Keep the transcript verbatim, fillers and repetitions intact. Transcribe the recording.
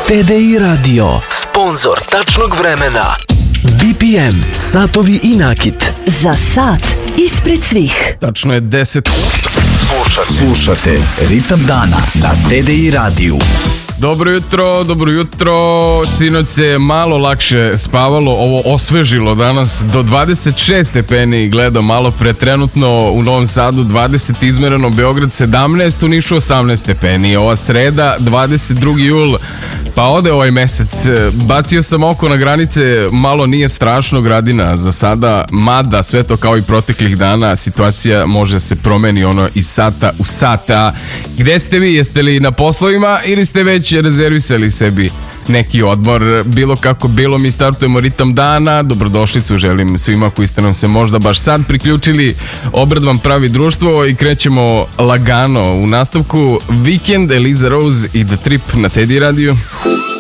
T D I Radio, sponzor tačnog vremena. B P M, satovi i nakit. Za sat ispred svih. Tačno je deset. Slušate, Slušate Ritam dana na T D I radiju. Dobro jutro, dobro jutro. Sinoć se malo lakše spavalo, ovo osvežilo danas do dvadeset šest stepeni, gledam malo pre, trenutno u Novom Sadu dvadeset izmereno, Beograd sedamnaest, u Nišu osamnaest stepeni. Ova sreda, dvadeset drugi jul, pa ode ovaj mesec. Bacio sam oko na granice, malo nije strašno, Gradina za sada, mada sve to kao i proteklih dana, situacija može se promeni ono iz sata u sata. Gde ste vi? Jeste li na poslovima ili ste već rezervisali sebi neki odmor? Bilo kako bilo, mi startujemo Ritam dana. Dobrodošlicu želim svima koji ste nam se možda baš sad priključili. Obrad vam pravi društvo i krećemo lagano u nastavku. Vikend, Eliza Rose i The Trip na T D I radiju.